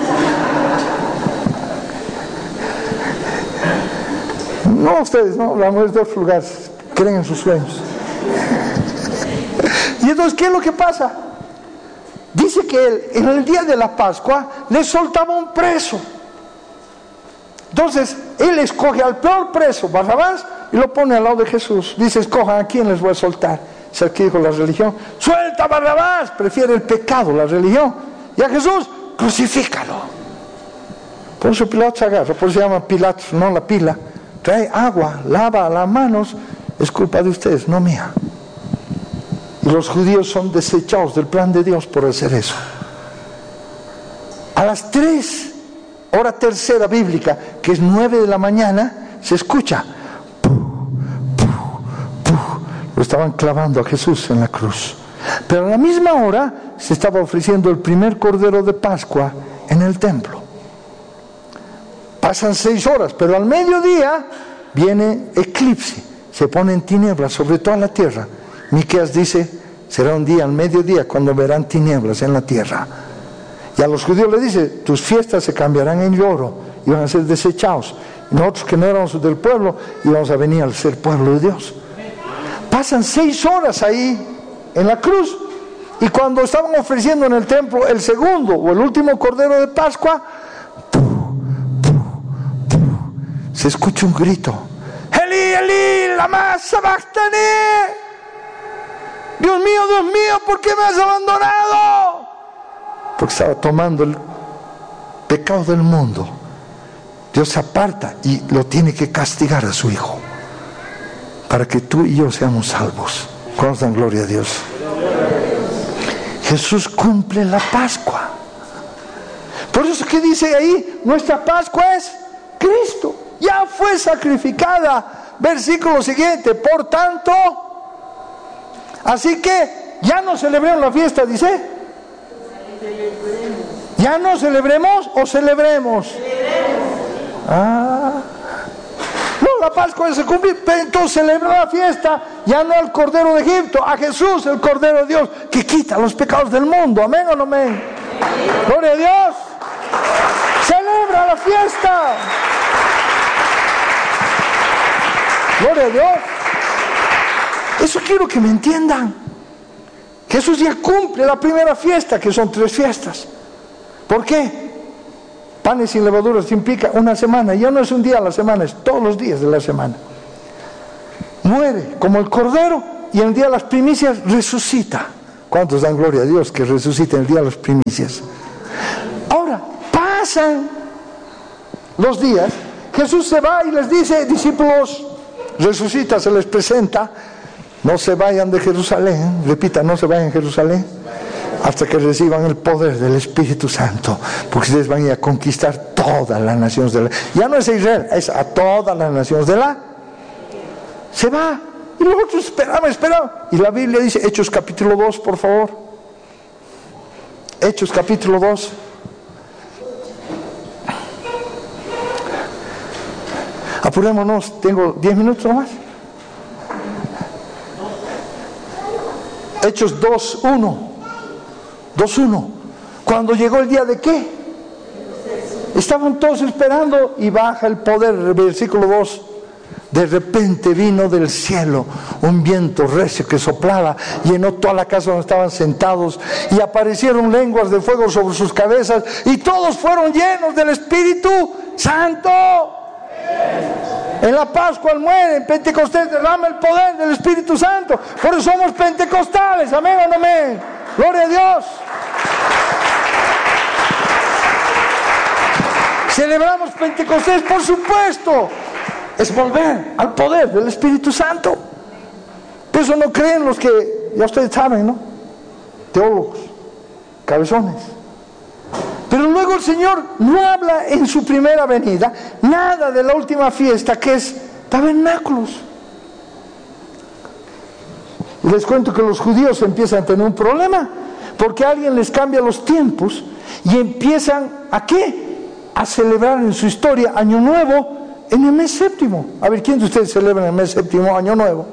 No ustedes, no, las mujeres de otros lugares creen en sus sueños. Y entonces, ¿qué es lo que pasa? Dice que él, en el día de la Pascua, le soltaba un preso. Entonces, él escoge al peor preso, Barrabás, y lo pone al lado de Jesús. Dice, escojan a quién les voy a soltar. Es el que dijo la religión. Suelta a Barrabás, prefiere el pecado, la religión. Y a Jesús, crucifícalo. Por eso Pilatos agarra, por eso se llama Pilatos, no la pila. Trae agua, lava las manos, es culpa de ustedes, no mía. Y los judíos son desechados del plan de Dios por hacer eso. A las tres, hora tercera bíblica, que es nueve de la mañana, se escucha. Puh, puh, puh. Lo estaban clavando a Jesús en la cruz. Pero a la misma hora se estaba ofreciendo el primer cordero de Pascua en el templo. Pasan seis horas, pero al mediodía viene eclipse, se pone en tinieblas sobre toda la tierra. Miqueas dice, será un día al mediodía cuando verán tinieblas en la tierra. Y a los judíos les dice, tus fiestas se cambiarán en lloro y van a ser desechados. Y nosotros que no éramos del pueblo, íbamos a venir al ser pueblo de Dios. Pasan seis horas ahí en la cruz, y cuando estaban ofreciendo en el templo el segundo o el último cordero de Pascua, se escucha un grito. Elí, Elí, lama sabachthani. Dios mío, Dios mío, ¿por qué me has abandonado? Porque estaba tomando el pecado del mundo. Dios se aparta y lo tiene que castigar a su Hijo para que tú y yo seamos salvos. ¿Cuántos dan gloria a Dios? Jesús cumple la Pascua. Por eso que dice ahí, nuestra Pascua es Cristo. Ya fue sacrificada. Versículo siguiente, por tanto, así que ya no celebremos la fiesta, dice. Ya no celebremos o celebremos. Ah, no, la Pascua se cumple, entonces celebra la fiesta, ya no al Cordero de Egipto, a Jesús, el Cordero de Dios, que quita los pecados del mundo. Amén o no amén. Gloria a Dios. Celebra la fiesta. Gloria a Dios. Eso quiero que me entiendan. Jesús ya cumple la primera fiesta, que son tres fiestas. ¿Por qué? Panes sin levaduras implica una semana. Ya no es un día a la semana, es todos los días de la semana. Muere como el cordero y en el día de las primicias resucita. ¿Cuántos dan gloria a Dios que resucita en el día de las primicias? Ahora, pasan los días, Jesús se va y les dice, discípulos, resucita, se les presenta, no se vayan de Jerusalén, repita, no se vayan de Jerusalén, hasta que reciban el poder del Espíritu Santo, porque ustedes van a ir a conquistar todas las naciones de la... Ya no es a Israel, es a todas las naciones de la... Se va, y los otros esperaban, esperaban, y la Biblia dice, Hechos capítulo dos, por favor, Hechos capítulo dos, apurémonos, tengo diez minutos nomás. Hechos dos uno, dos uno. Cuando llegó el día de qué, estaban todos esperando y baja el poder. Versículo dos. De repente vino del cielo un viento recio que soplaba, llenó toda la casa donde estaban sentados, y aparecieron lenguas de fuego sobre sus cabezas, y todos fueron llenos del Espíritu Santo. En la Pascua Él muere, en Pentecostés derrama el poder del Espíritu Santo. Por eso somos pentecostales, amén o no amén. Gloria a Dios. Celebramos Pentecostés, por supuesto. Es volver al poder del Espíritu Santo. Por eso no creen los que, ya ustedes saben, ¿no? Teólogos, cabezones. Pero luego el Señor no habla en su primera venida nada de la última fiesta, que es tabernáculos. Y les cuento que los judíos empiezan a tener un problema, porque alguien les cambia los tiempos y empiezan ¿a qué? A celebrar en su historia Año Nuevo en el mes séptimo. A ver, ¿quién de ustedes celebra en el mes séptimo Año Nuevo?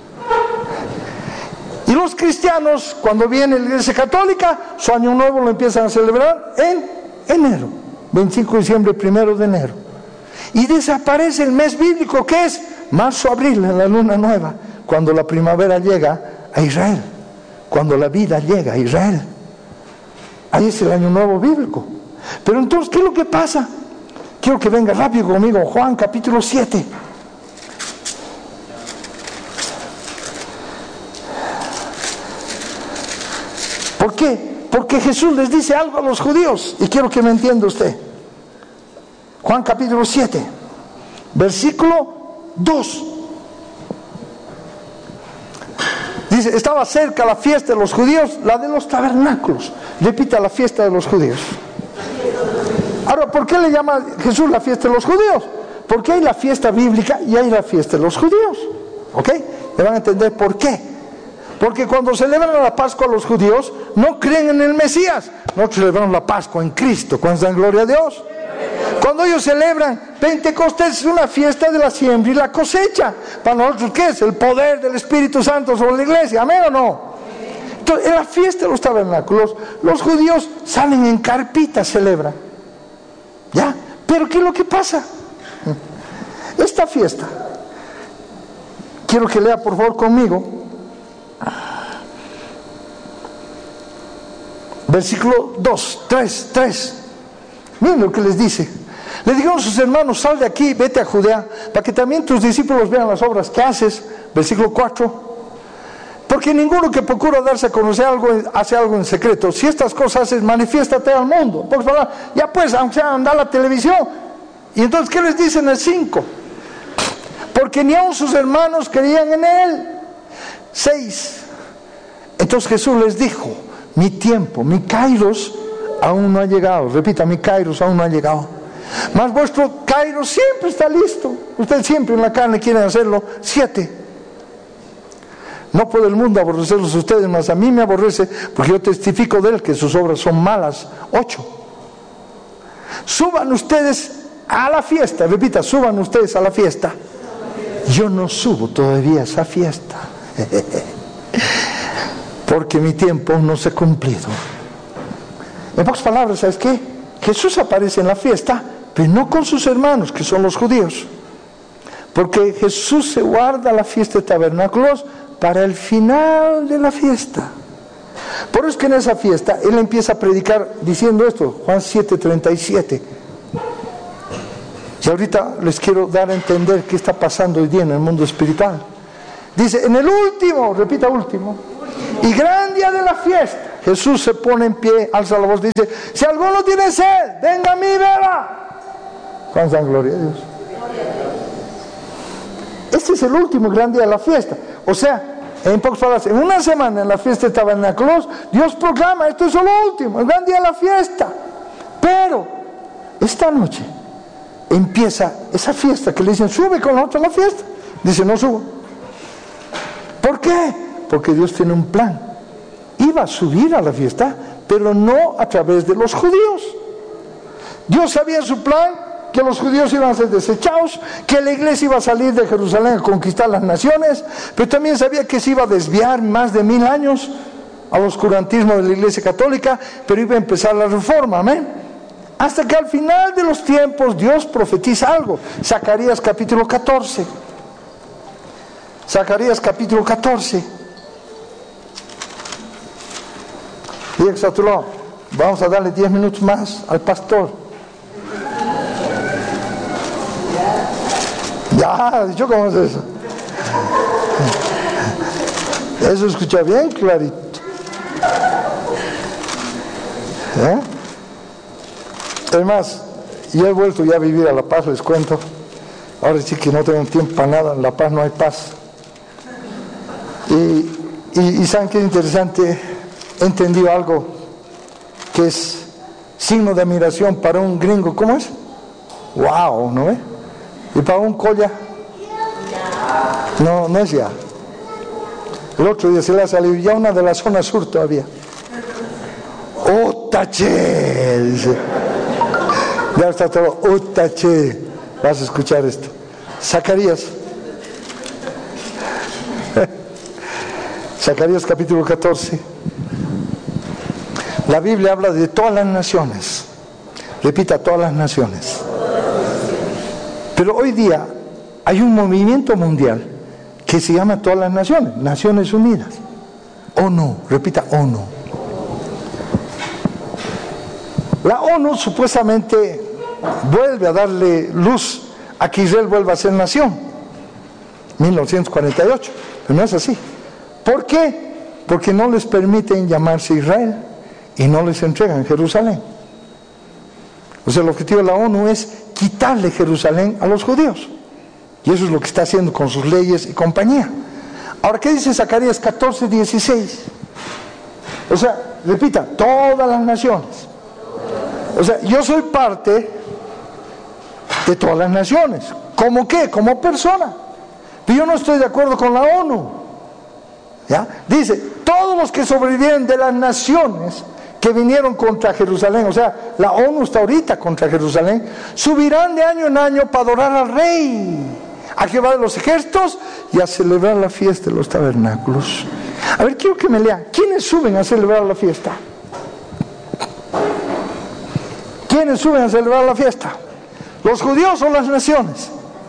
Y los cristianos, cuando viene la Iglesia Católica, su Año Nuevo lo empiezan a celebrar en enero, veinticinco de diciembre, primero de enero. Y desaparece el mes bíblico, que es marzo, abril, en la luna nueva, cuando la primavera llega a Israel, cuando la vida llega a Israel. Ahí es el Año Nuevo bíblico. Pero entonces, ¿qué es lo que pasa? Quiero que venga rápido conmigo, Juan capítulo siete. ¿Por qué? Porque Jesús les dice algo a los judíos, y quiero que me entienda usted. Juan capítulo siete, versículo dos. Dice, estaba cerca la fiesta de los judíos, la de los tabernáculos. Repita, la fiesta de los judíos. Ahora, ¿por qué le llama Jesús la fiesta de los judíos? Porque hay la fiesta bíblica y hay la fiesta de los judíos. ¿Ok? ¿Me van a entender por qué? Porque cuando celebran la Pascua los judíos, no creen en el Mesías. Nosotros celebramos la Pascua en Cristo. ¿Cuántos dan gloria a Dios? Cuando ellos celebran Pentecostés, es una fiesta de la siembra y la cosecha. Para nosotros, ¿qué es? El poder del Espíritu Santo sobre la iglesia. ¿Amén o no? Entonces, en la fiesta de los tabernáculos, los judíos salen en carpitas, celebran. ¿Ya? Pero ¿qué es lo que pasa? Esta fiesta, quiero que lea por favor conmigo, versículo dos, tres, tres. Miren lo que les dice. Le dijeron sus hermanos, sal de aquí, vete a Judea, para que también tus discípulos vean las obras que haces. Versículo cuatro. Porque ninguno que procura darse a conocer algo hace algo en secreto. Si estas cosas haces, manifiéstate al mundo. Por favor, ya pues, aunque sea andar a la televisión. Y entonces, ¿qué les dice en el cinco? Porque ni aun sus hermanos creían en él. seis. Entonces Jesús les dijo, mi tiempo, mi kairos aún no ha llegado. Repita, mi kairos aún no ha llegado. Mas vuestro kairos siempre está listo. Ustedes siempre en la carne quieren hacerlo. siete. No puede el mundo aborrecerlos a ustedes, mas a mí me aborrece, porque yo testifico de él que sus obras son malas. ocho. Suban ustedes a la fiesta. Repita, suban ustedes a la fiesta. Yo no subo todavía a esa fiesta, porque mi tiempo no se ha cumplido. En pocas palabras, ¿sabes qué? Jesús aparece en la fiesta, pero no con sus hermanos, que son los judíos. Porque Jesús se guarda la fiesta de tabernáculos para el final de la fiesta. Por eso es que en esa fiesta Él empieza a predicar diciendo esto, Juan siete, treinta y siete. Y ahorita les quiero dar a entender qué está pasando hoy día en el mundo espiritual. Dice, en el último, repita último, y gran día de la fiesta, Jesús se pone en pie, alza la voz, dice, si alguno tiene sed, venga a mí y beba. ¿Cuánta gloria a Dios? Este es el último gran día de la fiesta. O sea, en pocas palabras, en una semana en la fiesta de tabernáculos, Dios proclama, esto es lo último, el gran día de la fiesta. Pero, esta noche, empieza esa fiesta que le dicen, sube con nosotros a la fiesta. Dice, no subo. ¿Por qué? Porque Dios tiene un plan. Iba a subir a la fiesta, pero no a través de los judíos. Dios sabía su plan, que los judíos iban a ser desechados, que la iglesia iba a salir de Jerusalén a conquistar las naciones, pero también sabía que se iba a desviar más de mil años al oscurantismo de la iglesia católica, pero iba a empezar la reforma, amén. Hasta que al final de los tiempos Dios profetiza algo. Zacarías capítulo catorce. Zacarías capítulo catorce. Diga que está a tu lado, vamos a darle diez minutos más al pastor. Ya, dicho cómo es eso. Eso escucha bien clarito. ¿Eh? Además, yo he vuelto ya a vivir a La Paz, les cuento. Ahora sí que no tengo tiempo para nada, en La Paz no hay paz. Y, y, y ¿saben qué interesante? He entendido algo que es signo de admiración para un gringo. ¿Cómo es? ¡Wow! ¿No ve? Y para un colla, no, no es ya. El otro día se le ha salido ya una de la zona sur todavía. ¡Otache! Dice. Ya está todo, ¡Otache! Vas a escuchar esto. Zacarías. Zacarías capítulo catorce. La Biblia habla de todas las naciones. Repita, todas las naciones. Pero hoy día hay un movimiento mundial que se llama todas las naciones, Naciones Unidas. ONU, repita, ONU. La ONU supuestamente vuelve a darle luz a que Israel vuelva a ser nación. mil novecientos cuarenta y ocho, pero no es así. ¿Por qué? Porque no les permiten llamarse Israel y no les entregan Jerusalén. O sea, el objetivo de la ONU es quitarle Jerusalén a los judíos. Y eso es lo que está haciendo con sus leyes y compañía. Ahora, ¿qué dice Zacarías catorce, dieciséis? O sea, repita, todas las naciones. O sea, yo soy parte de todas las naciones. ¿Cómo qué? Como persona. Pero yo no estoy de acuerdo con la ONU. ¿Ya? Dice, todos los que sobreviven de las naciones que vinieron contra Jerusalén, o sea, la ONU está ahorita contra Jerusalén, subirán de año en año para adorar al Rey, a Jehová de los ejércitos, y a celebrar la fiesta de los tabernáculos. A ver, quiero que me lean, ¿quiénes suben a celebrar la fiesta? ¿Quiénes suben a celebrar la fiesta? ¿Los judíos o las naciones?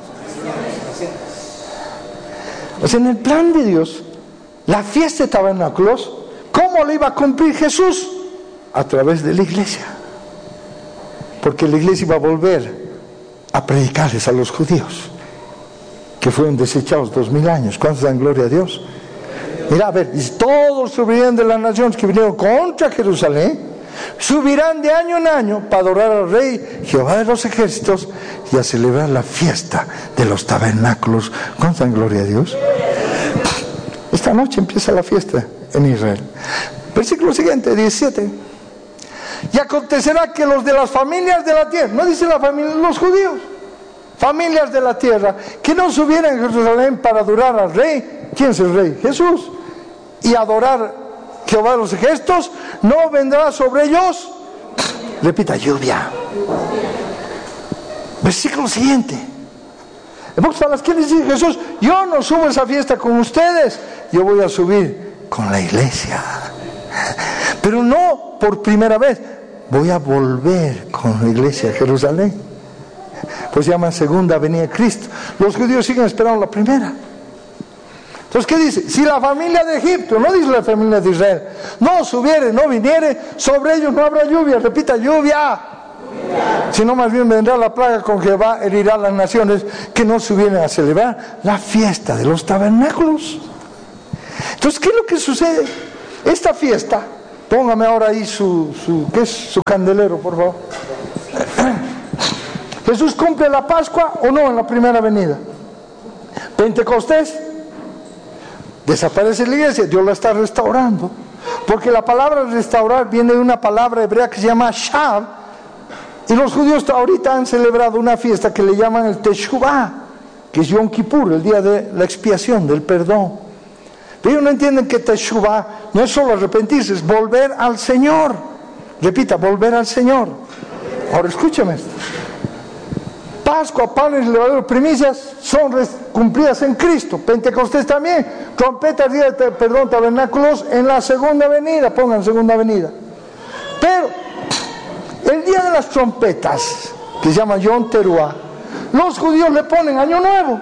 O sea, en el plan de Dios, la fiesta de tabernáculos, ¿cómo la iba a cumplir Jesús? A través de la iglesia. Porque la iglesia iba a volver a predicarles a los judíos que fueron desechados dos mil años. ¿Cuántos dan gloria a Dios? Mira, a ver, dice, todos subirán de las naciones que vinieron contra Jerusalén, subirán de año en año para adorar al Rey Jehová de los ejércitos y a celebrar la fiesta de los tabernáculos. ¿Cuántos dan gloria a Dios? Esta noche empieza la fiesta en Israel. Versículo siguiente, diecisiete. Y acontecerá que los de las familias de la tierra, no dice la familia, los judíos, familias de la tierra, que no subieran a Jerusalén para adorar al Rey. ¿Quién es el Rey? Jesús. Y adorar Jehová de los ejércitos, no vendrá sobre ellos, repita, lluvia. Versículo siguiente. En pocas palabras, ¿qué les dice Jesús? Yo no subo a esa fiesta con ustedes, yo voy a subir con la iglesia. Pero no por primera vez, voy a volver con la iglesia a Jerusalén. Pues se llama segunda venida de Cristo. Los judíos siguen esperando la primera. Entonces, ¿qué dice? Si la familia de Egipto, no dice la familia de Israel, no subiere, no viniere, sobre ellos no habrá lluvia. Repita, lluvia. Sino más bien vendrá la plaga con Jehová, herirá a las naciones que no se vienen a celebrar la fiesta de los tabernáculos. Entonces, ¿qué es lo que sucede? Esta fiesta, póngame ahora ahí su, su, ¿qué es? Su candelero, por favor. ¿Jesús cumple la Pascua o no en la primera venida? Pentecostés, desaparece la iglesia, Dios la está restaurando. Porque la palabra restaurar viene de una palabra hebrea que se llama Shav. Y los judíos ahorita han celebrado una fiesta que le llaman el Teshuvah, que es Yom Kippur, el día de la expiación, del perdón. Pero ellos no entienden que Teshuvah no es solo arrepentirse, es volver al Señor. Repita, volver al Señor. Ahora escúchame esto. Pascua, panes, levadura, primicias son cumplidas en Cristo. Pentecostés también. Trompetas, día de perdón, tabernáculos en la segunda venida. Pongan segunda venida. Pero el día de las trompetas, que se llama Yom Teruah, los judíos le ponen año nuevo.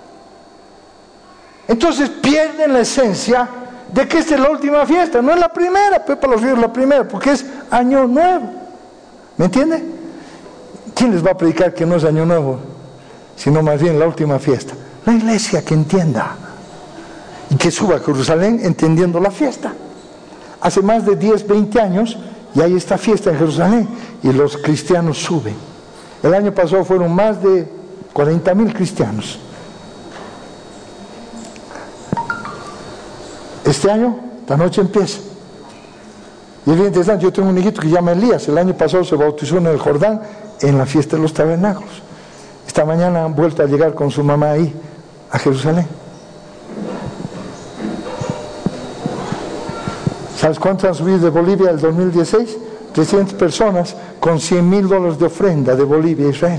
Entonces pierden la esencia de que esta es la última fiesta. No es la primera, pero para los judíos es la primera, porque es año nuevo. ¿Me entiende? ¿Quién les va a predicar que no es año nuevo, sino más bien la última fiesta? La iglesia que entienda y que suba a Jerusalén entendiendo la fiesta. Hace más de diez, veinte años y hay esta fiesta en Jerusalén y los cristianos suben. El año pasado fueron más de cuarenta mil cristianos. Este año, esta noche empieza. Y es bien interesante, yo tengo un hijito que se llama Elías, el año pasado se bautizó en el Jordán en la fiesta de los tabernáculos. Esta mañana han vuelto a llegar con su mamá ahí, a Jerusalén. ¿Sabes cuántos han subido de Bolivia el dos mil dieciséis? trescientas personas con cien mil dólares de ofrenda de Bolivia a Israel.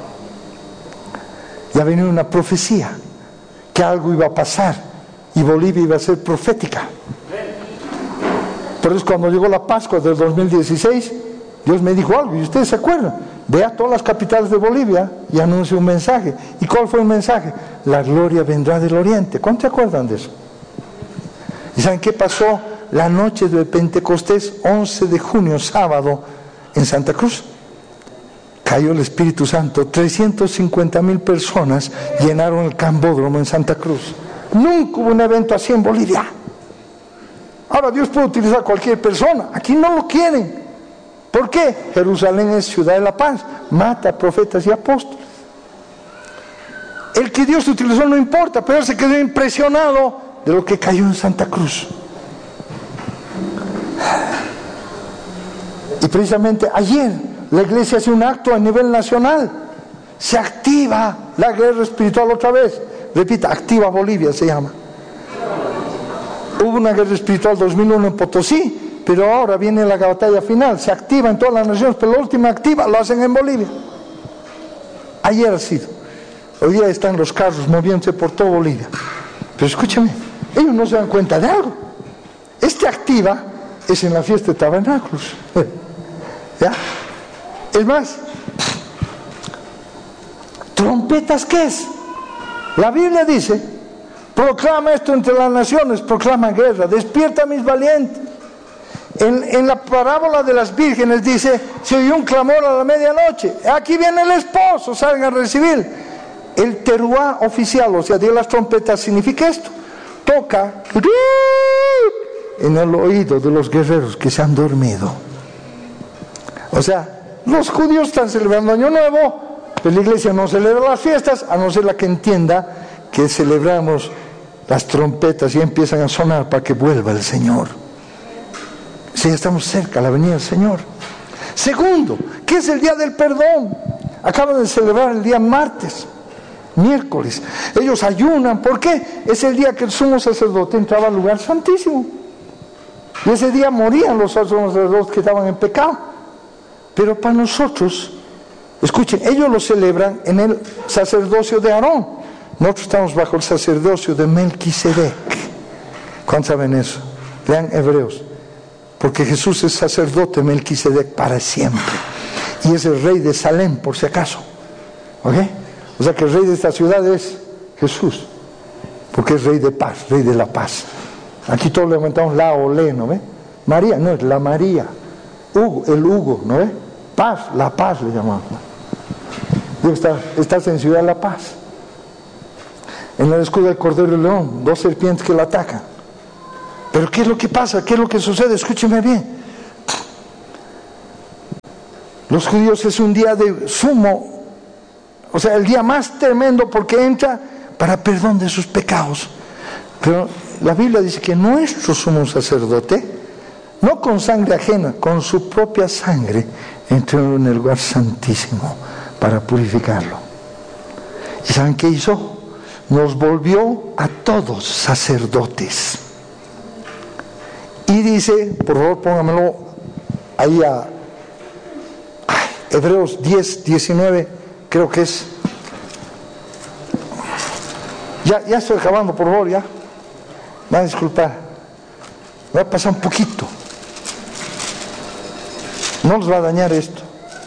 Ya venía una profecía que algo iba a pasar y Bolivia iba a ser profética. Por eso cuando llegó la Pascua del dos mil dieciséis, Dios me dijo algo, y ustedes se acuerdan, ve a todas las capitales de Bolivia y anuncie un mensaje. ¿Y cuál fue el mensaje? La gloria vendrá del oriente. ¿Cuántos se acuerdan de eso? ¿Y saben qué pasó la noche de Pentecostés, once de junio, sábado, en Santa Cruz? Cayó el Espíritu Santo, trescientas cincuenta mil personas llenaron el Cambódromo en Santa Cruz. Nunca hubo un evento así en Bolivia. Ahora Dios puede utilizar a cualquier persona, aquí no lo quieren. ¿Por qué? Jerusalén es ciudad de la paz, mata profetas y apóstoles. El que Dios utilizó no importa, pero él se quedó impresionado de lo que cayó en Santa Cruz. Y precisamente ayer la iglesia hace un acto a nivel nacional, se activa la guerra espiritual otra vez. Repita, activa Bolivia se llama. Hubo una guerra espiritual dos mil uno en Potosí, pero ahora viene la batalla final, se activa en todas las naciones, pero la última activa lo hacen en Bolivia. Ayer ha sido. Hoy día están los carros moviéndose por toda Bolivia. Pero escúchame, ellos no se dan cuenta de algo. Este activa es en la fiesta de tabernáculos. ¿Ya? Es más, ¿trompetas qué es? La Biblia dice, proclama esto entre las naciones, proclama guerra, despierta a mis valientes. En, en la parábola de las vírgenes dice, se oyó un clamor a la medianoche, aquí viene el esposo, salgan a recibir. El teruá oficial, o sea, de las trompetas, significa esto, toca en el oído de los guerreros que se han dormido. O sea, los judíos están celebrando Año Nuevo, pero la iglesia no celebra las fiestas, a no ser la que entienda que celebramos las trompetas y empiezan a sonar para que vuelva el Señor. Si ya estamos cerca, la venida del Señor. Segundo, ¿qué es el día del perdón? Acaban de celebrar el día martes, miércoles. Ellos ayunan, ¿por qué? Es el día que el sumo sacerdote entraba al lugar santísimo. Y ese día morían los sumos sacerdotes que estaban en pecado. Pero para nosotros, escuchen, ellos lo celebran en el sacerdocio de Aarón. Nosotros estamos bajo el sacerdocio de Melquisedec. ¿Cuántos saben eso? Lean Hebreos. Porque Jesús es sacerdote Melquisedec para siempre. Y es el rey de Salem, por si acaso. ¿Ok? O sea que el rey de esta ciudad es Jesús. Porque es rey de paz, rey de la paz. Aquí todos levantamos la o le, ¿no ve? María, no, es la María. Hugo, el Hugo, ¿no ve? Paz, la paz le llamaban. Digo, está, estás en Ciudad La Paz. En el escudo del Cordero y León, dos serpientes que la atacan. Pero ¿qué es lo que pasa? ¿Qué es lo que sucede? Escúcheme bien. Los judíos es un día de sumo, o sea, el día más tremendo porque entra para perdón de sus pecados. Pero la Biblia dice que nuestro sumo sacerdote, no con sangre ajena, con su propia sangre, entró en el lugar santísimo para purificarlo. ¿Y saben qué hizo? Nos volvió a todos sacerdotes. Y dice, por favor póngamelo ahí a ay, Hebreos diez, diecinueve, creo que es. Ya, ya estoy acabando, por favor, ya. Me van a disculpar. Me va a pasar un poquito. No les va a dañar esto.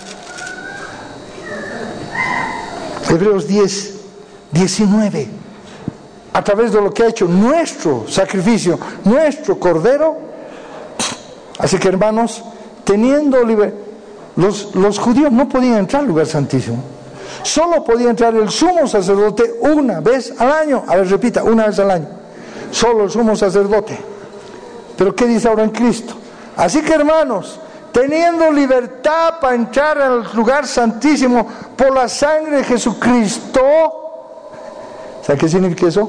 Hebreos diez, diecinueve. A través de lo que ha hecho nuestro sacrificio, nuestro Cordero. Así que, hermanos, teniendo libertad, los, los judíos no podían entrar al lugar santísimo. Solo podía entrar el sumo sacerdote una vez al año. A ver, repita, una vez al año. Solo el sumo sacerdote. Pero ¿qué dice ahora en Cristo? Así que, hermanos, teniendo libertad para entrar al lugar santísimo por la sangre de Jesucristo. ¿Sabe qué significa eso?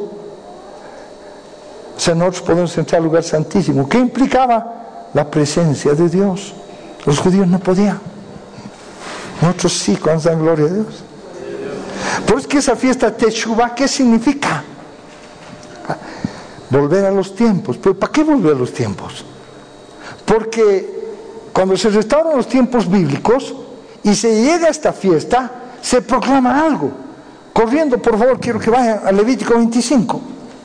O sea, nosotros podemos entrar al lugar santísimo. ¿Qué implicaba? La presencia de Dios. Los judíos no podían. Nosotros sí, con la gloria de Dios. Por eso que esa fiesta Teshuvah, ¿qué significa? Volver a los tiempos. ¿Pero para qué volver a los tiempos? Porque cuando se restauran los tiempos bíblicos y se llega a esta fiesta, se proclama algo. Corriendo, por favor, quiero que vayan a Levítico veinticinco.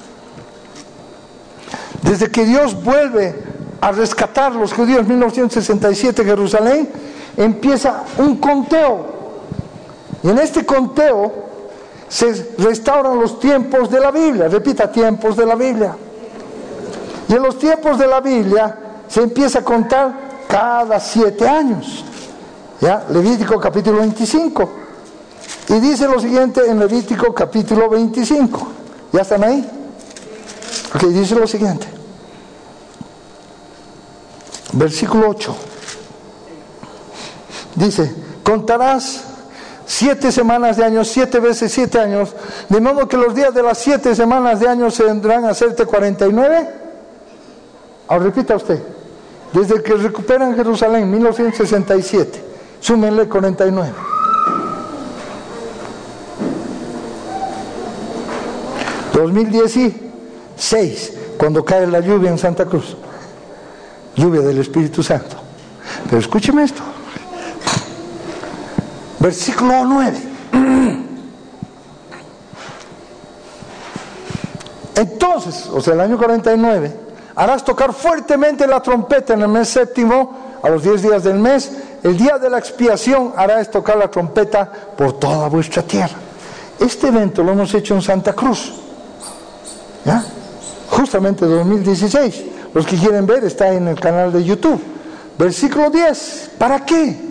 Desde que Dios vuelve a rescatar a los judíos en mil novecientos sesenta y siete Jerusalén, empieza un conteo. Y en este conteo se restauran los tiempos de la Biblia. Repita, tiempos de la Biblia. Y en los tiempos de la Biblia se empieza a contar cada siete años. ¿Ya? Levítico capítulo veinticinco. Y dice lo siguiente en Levítico capítulo veinticinco. ¿Ya están ahí? Ok, dice lo siguiente. Versículo ocho. Dice, contarás siete semanas de años, siete veces siete años, de modo que los días de las siete semanas de años se vendrán a hacerte cuarenta y nueve. Ahora repita usted. Desde que recuperan Jerusalén, mil novecientos sesenta y siete, súmenle cuarenta y nueve. dos mil dieciséis, cuando cae la lluvia en Santa Cruz. Lluvia del Espíritu Santo. Pero escúcheme esto. Versículo nueve. Entonces, o sea, el año cuarenta y nueve, harás tocar fuertemente la trompeta en el mes séptimo, a los diez días del mes. El día de la expiación harás tocar la trompeta por toda vuestra tierra. Este evento lo hemos hecho en Santa Cruz. ¿Ya? Justamente dos mil dieciséis. Los que quieren ver, está en el canal de YouTube. Versículo diez. ¿Para qué?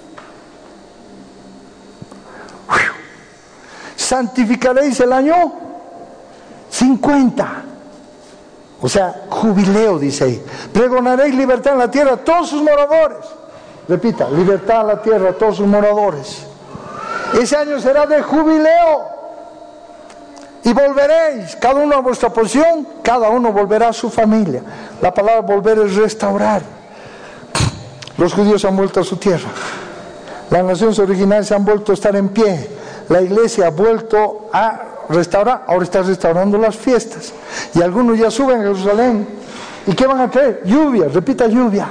Santificaréis el año cincuenta. O sea, jubileo, dice ahí. Pregonaréis libertad en la tierra a todos sus moradores. Repita, libertad a la tierra a todos sus moradores. Ese año será de jubileo. Y volveréis, cada uno a vuestra posición, cada uno volverá a su familia. La palabra volver es restaurar. Los judíos han vuelto a su tierra. Las naciones originales han vuelto a estar en pie. La iglesia ha vuelto a restaurar. Ahora está restaurando las fiestas. Y algunos ya suben a Jerusalén. ¿Y qué van a traer? Lluvia, repita, lluvia.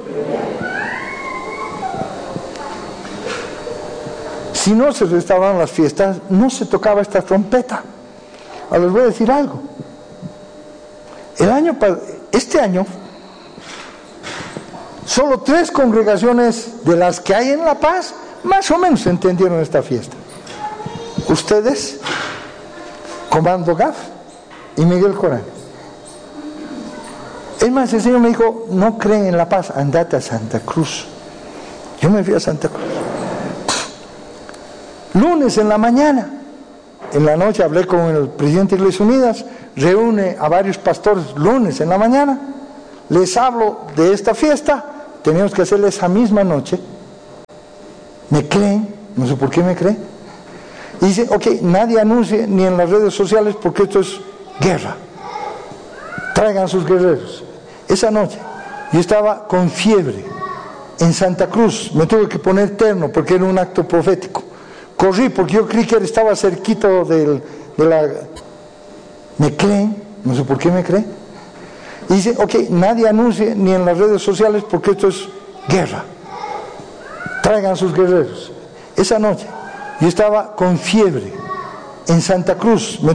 Si no se restauraban las fiestas, no se tocaba esta trompeta. Ahora les voy a decir algo. El año, este año, solo tres congregaciones de las que hay en La Paz, más o menos entendieron esta fiesta. Ustedes, Comando Gaf y Miguel Corán. Es más, el Señor me dijo, no creen en La Paz, andate a Santa Cruz. Yo me fui a Santa Cruz. Lunes en la mañana. En la noche hablé con el presidente de Iglesias Unidas, reúne a varios pastores lunes en la mañana, les hablo de esta fiesta, tenemos que hacerla esa misma noche. ¿Me creen? No sé por qué me creen. Y dice, ok, nadie anuncie ni en las redes sociales porque esto es guerra. Traigan sus guerreros. Esa noche yo estaba con fiebre en Santa Cruz, me tuve que poner terno porque era un acto profético. Corrí porque yo creí que estaba cerquito del, de la... ¿Me creen? No sé por qué me creen. Y dice, ok, nadie anuncie ni en las redes sociales porque esto es guerra. Traigan sus guerreros. Esa noche yo estaba con fiebre en Santa Cruz. Me